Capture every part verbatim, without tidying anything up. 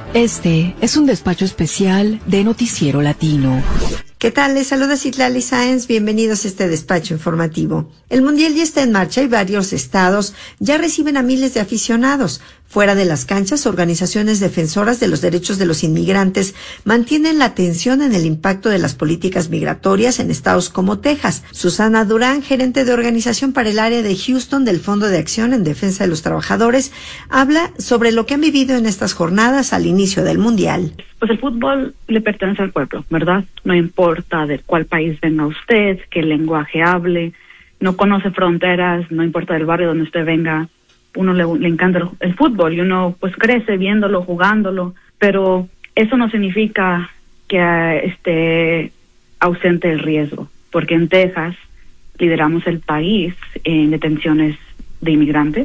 Este es un despacho especial de Noticiero Latino. ¿Qué tal? Les saluda Citlali Sáenz. Bienvenidos a este despacho informativo. El Mundial ya está en marcha y varios estados ya reciben a miles de aficionados. Fuera de las canchas, organizaciones defensoras de los derechos de los inmigrantes mantienen la atención en el impacto de las políticas migratorias en estados como Texas. Susana Durán, gerente de organización para el área de Houston del Fondo de Acción en Defensa de los Trabajadores, habla sobre lo que han vivido en estas jornadas al inicio del Mundial. Pues el fútbol le pertenece al pueblo, ¿verdad? No importa de cuál país venga usted, qué lenguaje hable, no conoce fronteras, no importa del barrio donde usted venga. Uno le, le encanta el, el fútbol y uno pues crece viéndolo, jugándolo, pero eso no significa que uh, esté ausente el riesgo, porque en Texas lideramos el país en detenciones de inmigrantes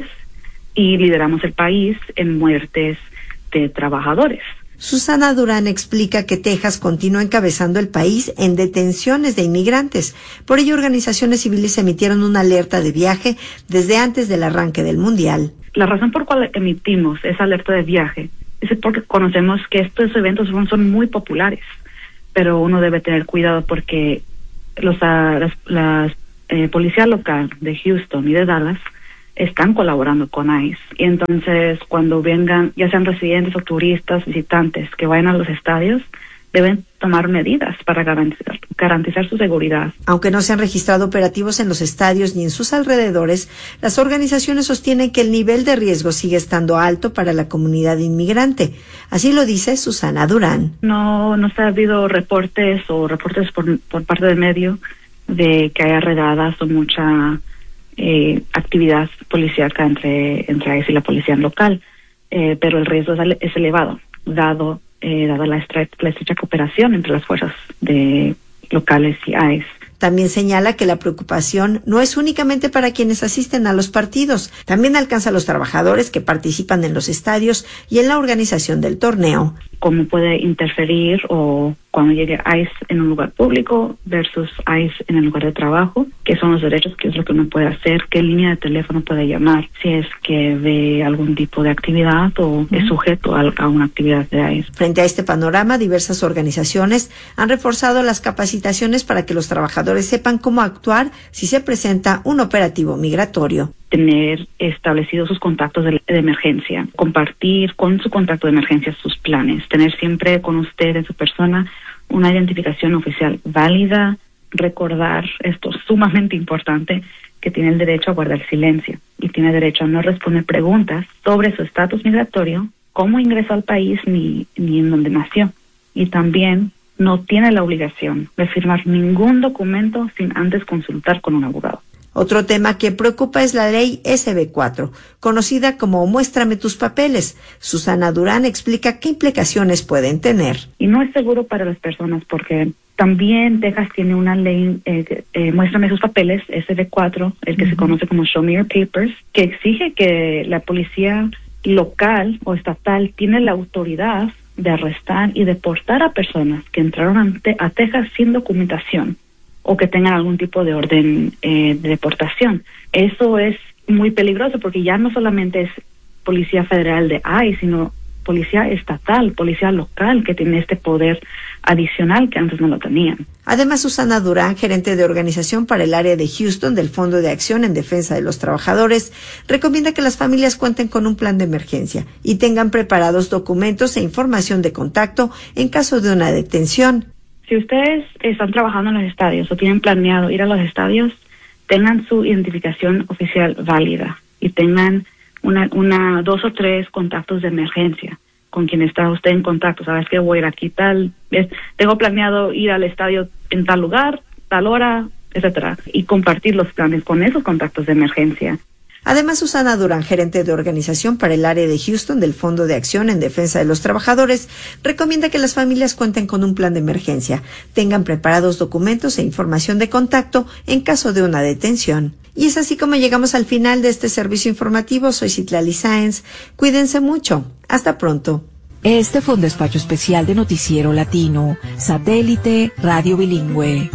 y lideramos el país en muertes de trabajadores. Susana Durán explica que Texas continúa encabezando el país en detenciones de inmigrantes. Por ello, organizaciones civiles emitieron una alerta de viaje desde antes del arranque del Mundial. La razón por cual emitimos esa alerta de viaje es porque conocemos que estos eventos son, son muy populares, pero uno debe tener cuidado porque los, uh, las, las eh, policía local de Houston y de Dallas están colaborando con ICE. Y entonces, cuando vengan, ya sean residentes o turistas, visitantes, que vayan a los estadios, deben tomar medidas para garantizar, garantizar su seguridad. Aunque no se han registrado operativos en los estadios ni en sus alrededores, las organizaciones sostienen que el nivel de riesgo sigue estando alto para la comunidad inmigrante. Así lo dice Susana Durán. No, no se ha habido reportes o reportes por, por parte del medio de que haya redadas o mucha Eh, actividad policíaca entre entre ICE y la policía local, eh, pero el riesgo es, es elevado, dado eh, dada la, estre- la estrecha cooperación entre las fuerzas de locales y ICE. También señala que la preocupación no es únicamente para quienes asisten a los partidos, también alcanza a los trabajadores que participan en los estadios y en la organización del torneo. Cómo puede interferir o cuando llegue ICE en un lugar público versus ICE en el lugar de trabajo, qué son los derechos, qué es lo que uno puede hacer, qué línea de teléfono puede llamar, si es que ve algún tipo de actividad o uh-huh. es sujeto a, a una actividad de ICE. Frente a este panorama, diversas organizaciones han reforzado las capacitaciones para que los trabajadores sepan cómo actuar si se presenta un operativo migratorio. Tener establecidos sus contactos de, de emergencia, compartir con su contacto de emergencia sus planes, tener siempre con usted en su persona una identificación oficial válida, recordar esto sumamente importante, que tiene el derecho a guardar silencio y tiene derecho a no responder preguntas sobre su estatus migratorio, cómo ingresó al país ni, ni en dónde nació. Y también no tiene la obligación de firmar ningún documento sin antes consultar con un abogado. Otro tema que preocupa es la ley S B cuatro, conocida como Muéstrame tus papeles. Susana Durán explica qué implicaciones pueden tener. Y no es seguro para las personas porque también Texas tiene una ley, eh, eh, Muéstrame sus papeles, S B cuatro, el que uh-huh. se conoce como Show Me Your Papers, que exige que la policía local o estatal tiene la autoridad de arrestar y deportar a personas que entraron ante, a Texas sin documentación o que tengan algún tipo de orden eh, de deportación. Eso es muy peligroso porque ya no solamente es policía federal de ICE, sino policía estatal, policía local que tiene este poder adicional que antes no lo tenían. Además, Susana Durán, gerente de organización para el área de Houston del Fondo de Acción en Defensa de los Trabajadores, recomienda que las familias cuenten con un plan de emergencia y tengan preparados documentos e información de contacto en caso de una detención. Si ustedes están trabajando en los estadios o tienen planeado ir a los estadios, tengan su identificación oficial válida y tengan una, una, dos o tres contactos de emergencia con quien está usted en contacto. Sabes que voy a ir aquí tal, es, tengo planeado ir al estadio en tal lugar, tal hora, etcétera, y compartir los planes con esos contactos de emergencia. Además, Susana Durán, gerente de organización para el área de Houston del Fondo de Acción en Defensa de los Trabajadores, recomienda que las familias cuenten con un plan de emergencia, tengan preparados documentos e información de contacto en caso de una detención. Y es así como llegamos al final de este servicio informativo. Soy Citlali Sáenz. Cuídense mucho. Hasta pronto. Este fue un despacho especial de Noticiero Latino, Satélite Radio Bilingüe.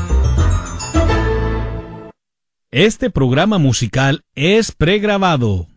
Este programa musical es pregrabado.